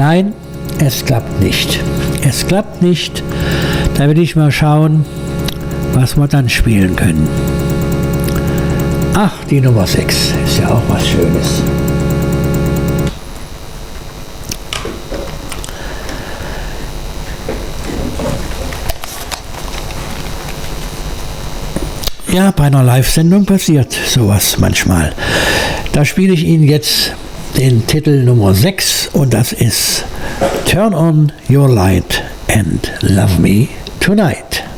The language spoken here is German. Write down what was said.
Nein, es klappt nicht. Es klappt nicht. Da will ich mal schauen, was wir dann spielen können. Ach, die Nummer 6 ist ja auch was Schönes. Ja, bei einer Live-Sendung passiert sowas manchmal. Da spiele ich Ihnen jetzt den Titel Nummer 6 und das ist Turn on Your Light and Love Me Tonight.